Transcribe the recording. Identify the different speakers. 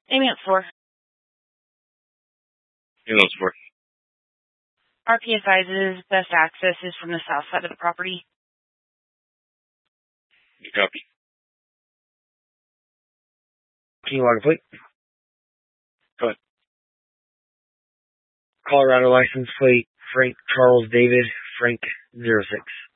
Speaker 1: Ambulance 4.
Speaker 2: Ambulance 4.
Speaker 1: RPSI's best access is from the south side of the property.
Speaker 2: You copy.
Speaker 3: Can you log a plate?
Speaker 2: Go ahead.
Speaker 3: Colorado license plate, Frank Charles David, Frank 06.